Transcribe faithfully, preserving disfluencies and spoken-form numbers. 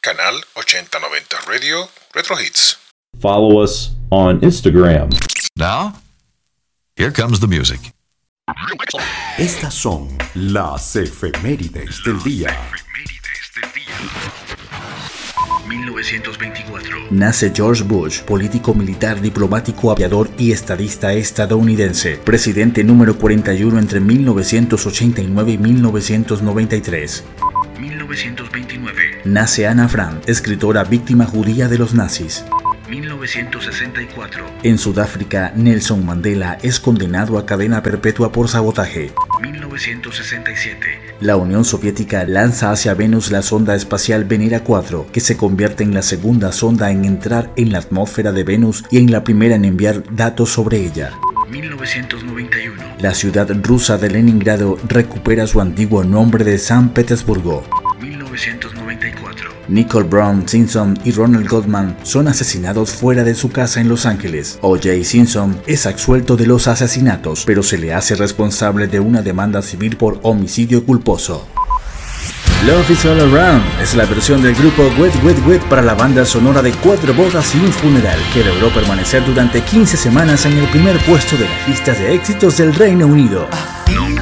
canal ochenta noventa Radio Retro Hits. Follow us on Instagram. Now, here comes the music. Estas son las efemérides del día. mil novecientos veinticuatro. Nace George Bush, político militar, diplomático, aviador y estadista estadounidense, presidente número cuarenta y uno entre mil novecientos ochenta y nueve y mil novecientos noventa y tres. mil novecientos veintinueve. Nace Ana Frank, escritora víctima judía de los nazis. mil novecientos sesenta y cuatro. En Sudáfrica, Nelson Mandela es condenado a cadena perpetua por sabotaje. mil novecientos sesenta y siete. La Unión Soviética lanza hacia Venus la sonda espacial Venera cuatro, que se convierte en la segunda sonda en entrar en la atmósfera de Venus y en la primera en enviar datos sobre ella. mil novecientos noventa y uno. La ciudad rusa de Leningrado recupera su antiguo nombre de San Petersburgo. mil novecientos noventa y cuatro. Nicole Brown Simpson y Ronald Goldman son asesinados fuera de su casa en Los Ángeles. O J Simpson es absuelto de los asesinatos, pero se le hace responsable de una demanda civil por homicidio culposo. Love is All Around es la versión del grupo Wet Wet Wet para la banda sonora de Cuatro bodas y un funeral, que logró permanecer durante quince semanas en el primer puesto de las listas de éxitos del Reino Unido.